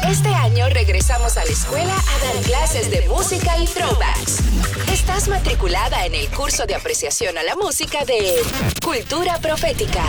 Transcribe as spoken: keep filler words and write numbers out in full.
Este año regresamos a la escuela a dar clases de música y throwbacks. Estás matriculada en el curso de apreciación a la música de Cultura Profética.